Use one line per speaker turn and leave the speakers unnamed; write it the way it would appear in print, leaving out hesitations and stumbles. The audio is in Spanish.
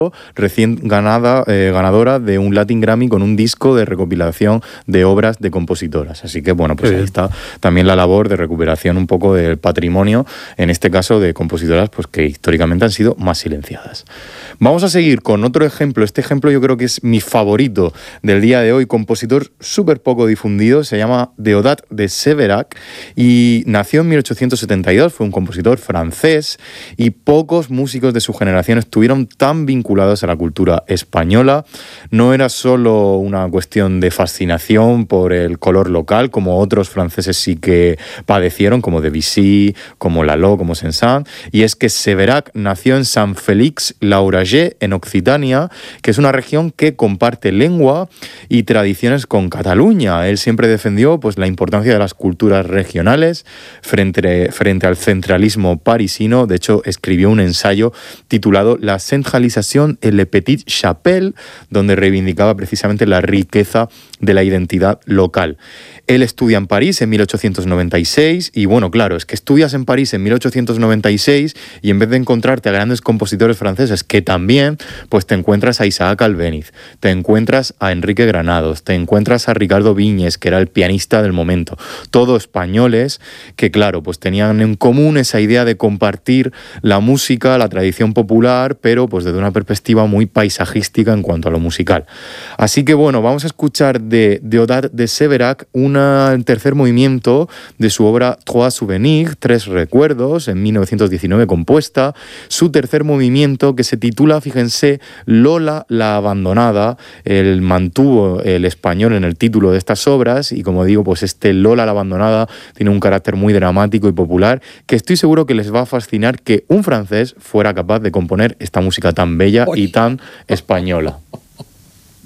recién ganadora de un Latin Grammy con un disco de recopilación de obras de compositoras. Así que, bueno, pues ahí está también la labor de recuperación un poco del patrimonio, en este caso de compositoras pues que históricamente han sido más silenciadas. Vamos a seguir con otro ejemplo. Este ejemplo yo creo que es mi favorito del día de hoy, compositor súper poco difundido, se llama Deodat de Séverac y nació en 1872, fue un compositor francés y pocos músicos de su generación estuvieron tan vinculados a la cultura española. No era solo una cuestión de fascinación por el color local, como otros franceses sí que padecieron, como Debussy, como Lalo, como Saint-Saëns, y es que Séverac nació en Saint-Félix-Lauragais, en Occitania, que es una región que comparte lengua y tradiciones con Cataluña. Él siempre defendió pues, la importancia de las culturas regionales frente al centralismo parisino. De hecho, escribió un ensayo titulado La centralisation et le petit chapelle, donde reivindicaba precisamente la riqueza de la identidad local. Él estudia en París en 1896 y bueno, claro, es que estudias en París en 1896 y en vez de encontrarte a grandes compositores franceses que también, pues te encuentras a Isaac Albéniz, te encuentras a Enrique Granados, te encuentras a Ricardo Viñes, que era el pianista del momento, todos españoles que claro, pues tenían en común esa idea de compartir la música, la tradición popular, pero pues desde una perspectiva muy paisajística en cuanto a lo musical. Así que bueno, vamos a escuchar de Deodat de Séverac el tercer movimiento de su obra Trois Souvenirs, Tres Recuerdos, en 1919 compuesta, su tercer movimiento que se titula, fíjense, Lola la abandonada. Él mantuvo el español en el título de estas obras y como digo, pues este Lola la abandonada tiene un carácter muy dramático y popular que estoy seguro que les va a fascinar que un francés fuera capaz de componer esta música tan bella y tan española.